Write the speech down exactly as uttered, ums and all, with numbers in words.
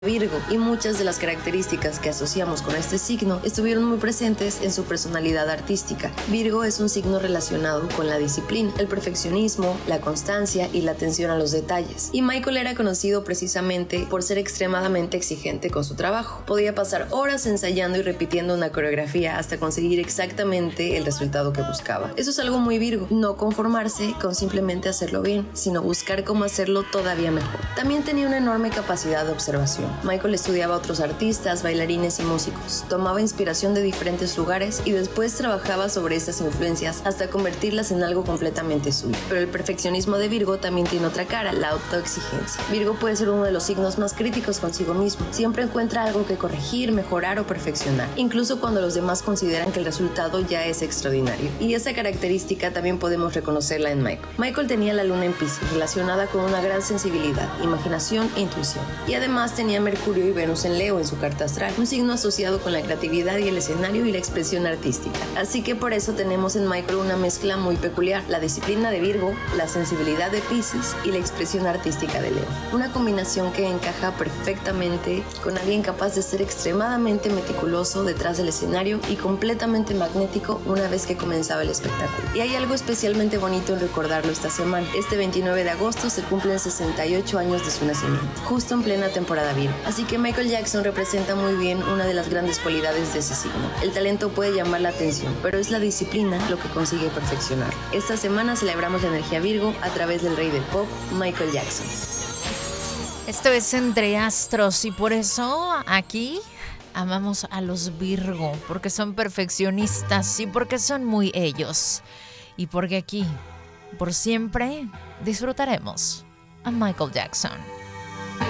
Virgo, y muchas de las características que asociamos con este signo estuvieron muy presentes en su personalidad artística. Virgo es un signo relacionado con la disciplina, el perfeccionismo, la constancia y la atención a los detalles. Y Michael era conocido precisamente por ser extremadamente exigente con su trabajo. Podía pasar horas ensayando y repitiendo una coreografía hasta conseguir exactamente el resultado que buscaba. Eso es algo muy Virgo, no conformarse con simplemente hacerlo bien, sino buscar cómo hacerlo todavía mejor. También tenía una enorme capacidad de observación. Michael estudiaba a otros artistas, bailarines y músicos, tomaba inspiración de diferentes lugares y después trabajaba sobre estas influencias hasta convertirlas en algo completamente suyo. Pero el perfeccionismo de Virgo también tiene otra cara, la autoexigencia. Virgo puede ser uno de los signos más críticos consigo mismo. Siempre encuentra algo que corregir, mejorar o perfeccionar, incluso cuando los demás consideran que el resultado ya es extraordinario. Y esa característica también podemos reconocerla en Michael. Michael tenía la luna en Piscis, relacionada con una gran sensibilidad, imaginación e intuición. Y además tenía Mercurio y Venus en Leo en su carta astral, un signo asociado con la creatividad y el escenario y la expresión artística. Así que por eso tenemos en Michael una mezcla muy peculiar, la disciplina de Virgo, la sensibilidad de Piscis y la expresión artística de Leo. Una combinación que encaja perfectamente con alguien capaz de ser extremadamente meticuloso detrás del escenario y completamente magnético una vez que comenzaba el espectáculo. Y hay algo especialmente bonito en recordarlo esta semana. Este veintinueve de agosto se cumplen sesenta y ocho años de su nacimiento, justo en plena temporada Virgo. Así que Michael Jackson representa muy bien una de las grandes cualidades de ese signo. El talento puede llamar la atención, pero es la disciplina lo que consigue perfeccionar. Esta semana celebramos la energía Virgo a través del rey del pop, Michael Jackson. Esto es Entre Astros y por eso aquí amamos a los Virgo, porque son perfeccionistas y porque son muy ellos. Y porque aquí, por siempre, disfrutaremos a Michael Jackson.